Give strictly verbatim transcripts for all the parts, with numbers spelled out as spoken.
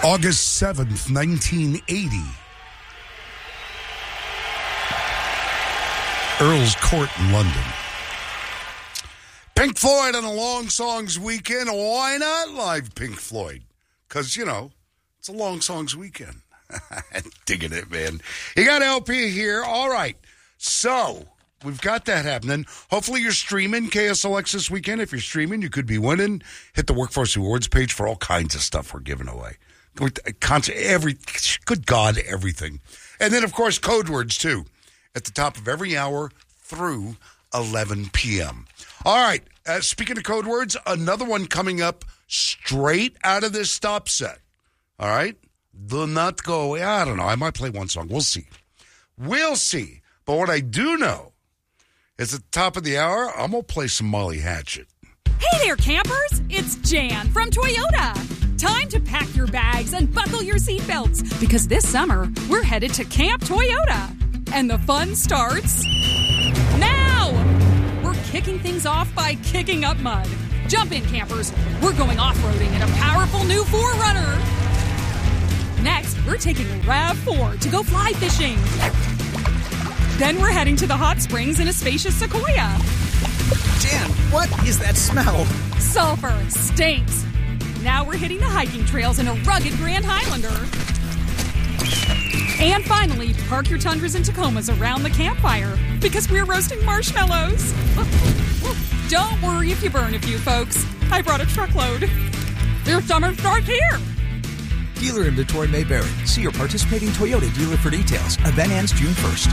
August seventh, nineteen eighty. Earl's Court in London. Pink Floyd on a Long Songs Weekend. Why not live Pink Floyd? Because, you know, it's a Long Songs Weekend. Digging it, man. You got L P here. All right. So, we've got that happening. Hopefully you're streaming K S L X this weekend. If you're streaming, you could be winning. Hit the Workforce Awards page for all kinds of stuff we're giving away. Every, good God, everything. And then, of course, code words, too, at the top of every hour through eleven p.m. All right. Uh, speaking of code words, another one coming up straight out of this stop set. All right? Do not go away. I don't know. I might play one song. We'll see. We'll see. But what I do know is at the top of the hour, I'm going to play some Molly Hatchet. Hey there, campers. It's Jan from Toyota. Time to pack your bags and buckle your seatbelts because this summer, we're headed to Camp Toyota. And the fun starts now. We're kicking things off by kicking up mud. Jump in, campers. We're going off-roading in a powerful new four runner. Next, we're taking a RAV four to go fly fishing. Then we're heading to the hot springs in a spacious Sequoia. Jan, what is that smell? Sulfur stinks. Now we're hitting the hiking trails in a rugged Grand Highlander. And finally, park your Tundras and Tacomas around the campfire because we're roasting marshmallows. Don't worry if you burn a few, folks. I brought a truckload. Your summer starts here. Dealer inventory may vary. See your participating Toyota dealer for details. Event ends June first.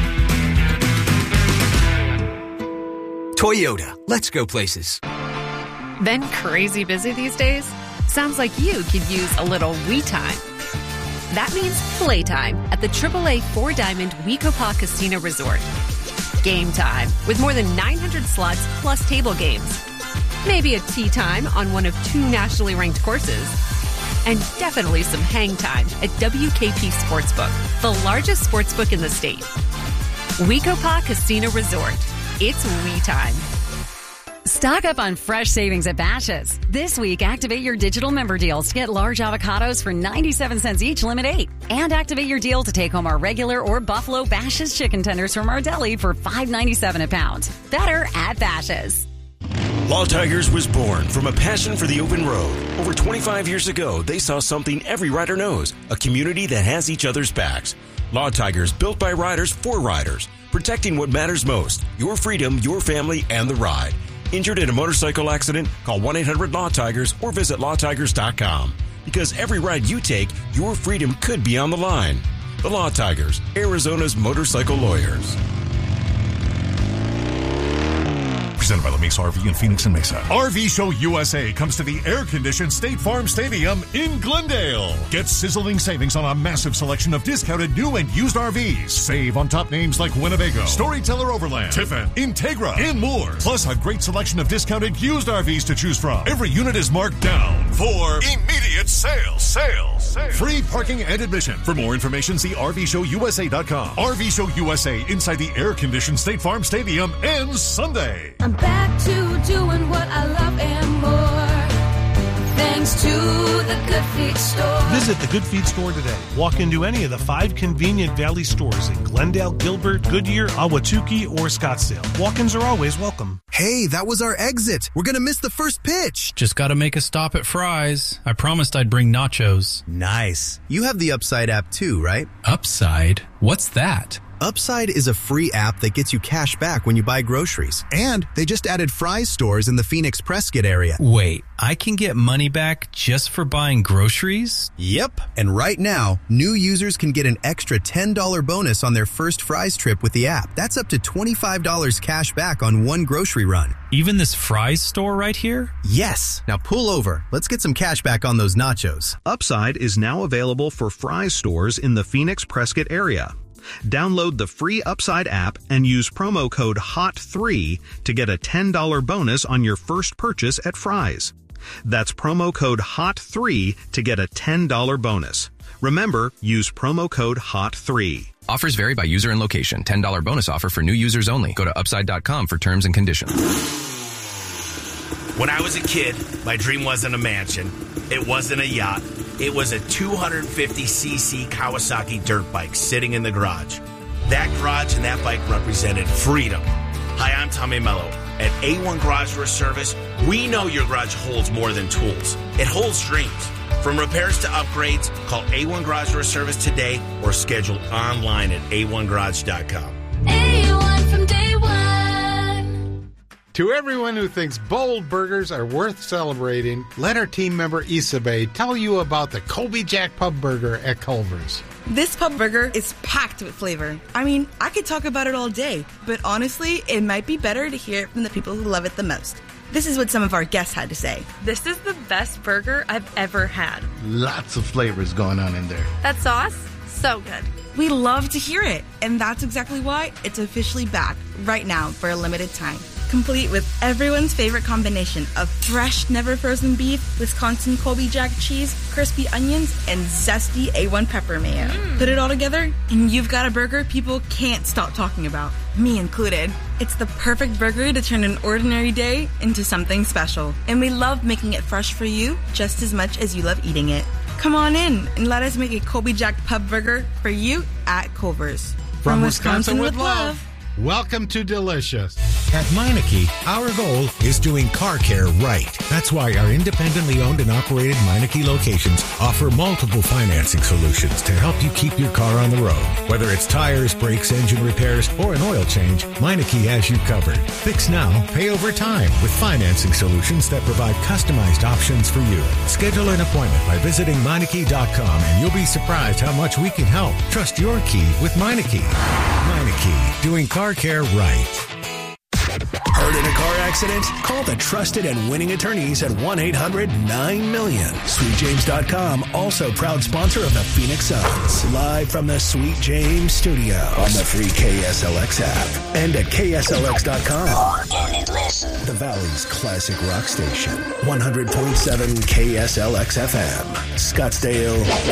Toyota. Let's go places. Been crazy busy these days? Sounds like you could use a little we time. That means playtime at the triple A Four Diamond Wekopa Casino Resort. Game time with more than nine hundred slots plus table games. Maybe a tea time on one of two nationally ranked courses. And definitely some hang time at W K P Sportsbook, the largest sportsbook in the state. Wekopa Casino Resort. It's we time. Stock up on fresh savings at Bashas'. This week, activate your digital member deals to get large avocados for ninety-seven cents each, limit eight. And activate your deal to take home our regular or Buffalo Bashas' chicken tenders from our deli for five ninety-seven a pound. Better at Bashas'. Law Tigers was born from a passion for the open road. Over twenty-five years ago, they saw something every rider knows, a community that has each other's backs. Law Tigers, built by riders for riders, protecting what matters most, your freedom, your family, and the ride. Injured in a motorcycle accident? Call one eight hundred law tigers or visit law tigers dot com. Because every ride you take, your freedom could be on the line. The Law Tigers, Arizona's motorcycle lawyers. Presented by La Mesa R V in Phoenix and Mesa. R V Show U S A comes to the air-conditioned State Farm Stadium in Glendale. Get sizzling savings on a massive selection of discounted new and used R Vs. Save on top names like Winnebago, Storyteller Overland, Tiffin, Integra, and more. Plus a great selection of discounted used R Vs to choose from. Every unit is marked down for immediate sale. Sale. Sale. Free parking and admission. For more information, see R V show U S A dot com. R V Show U S A inside the air-conditioned State Farm Stadium ends Sunday. I'm back to doing what I love and more, thanks to the Good Feet store. Visit the Good Feet store today. Walk into any of the five convenient Valley stores in Glendale, Gilbert, Goodyear, Ahwatukee, or Scottsdale. Walk-ins are always welcome. Hey, that was our exit. We're going to miss the first pitch. Just got to make a stop at Fry's. I promised I'd bring nachos. Nice. You have the Upside app too, right? Upside? What's that? Upside is a free app that gets you cash back when you buy groceries. And they just added Fry's stores in the Phoenix Prescott area. Wait, I can get money back just for buying groceries? Yep. And right now, new users can get an extra ten dollars bonus on their first Fry's trip with the app. That's up to twenty-five dollars cash back on one grocery run. Even this Fry's store right here? Yes. Now pull over. Let's get some cash back on those nachos. Upside is now available for Fry's stores in the Phoenix Prescott area. Download the free Upside app and use promo code H O T three to get a ten dollars bonus on your first purchase at Fry's. That's promo code H O T three to get a ten dollars bonus. Remember, use promo code H O T three. Offers vary by user and location. ten dollars bonus offer for new users only. Go to upside dot com for terms and conditions. When I was a kid, my dream wasn't a mansion. It wasn't a yacht. It was a two hundred fifty c c Kawasaki dirt bike sitting in the garage. That garage and that bike represented freedom. Hi, I'm Tommy Mello. At A one Garage Door Service, we know your garage holds more than tools. It holds dreams. From repairs to upgrades, call A one Garage Door Service today or schedule online at a one garage dot com. A one from day one. To everyone who thinks bold burgers are worth celebrating, let our team member Isabel tell you about the Colby Jack Pub Burger at Culver's. This pub burger is packed with flavor. I mean, I could talk about it all day, but honestly, it might be better to hear it from the people who love it the most. This is what some of our guests had to say. This is the best burger I've ever had. Lots of flavors going on in there. That sauce, so good. We love to hear it, and that's exactly why it's officially back right now for a limited time. Complete with everyone's favorite combination of fresh, never frozen beef, Wisconsin Colby Jack cheese, crispy onions, and zesty A one pepper mayo. Mm. Put it all together, and you've got a burger people can't stop talking about, me included. It's the perfect burger to turn an ordinary day into something special. And we love making it fresh for you just as much as you love eating it. Come on in and let us make a Colby Jack Pub Burger for you at Culver's. From, From Wisconsin, Wisconsin with love. love. Welcome to Delicious. At Meineke, our goal is doing car care right. That's why our independently owned and operated Meineke locations offer multiple financing solutions to help you keep your car on the road. Whether it's tires, brakes, engine repairs, or an oil change, Meineke has you covered. Fix now, pay over time with financing solutions that provide customized options for you. Schedule an appointment by visiting Meineke dot com and you'll be surprised how much we can help. Trust your key with Meineke. Meineke, doing car care right. Hurt in a car accident? Call the trusted and winning attorneys at one eight hundred nine million. Sweet James dot com, also proud sponsor of the Phoenix Suns. Live from the Sweet James studio on the free K S L X app and at K S L X dot com. The Valley's classic rock station, one hundred point seven K S L X F M, Scottsdale,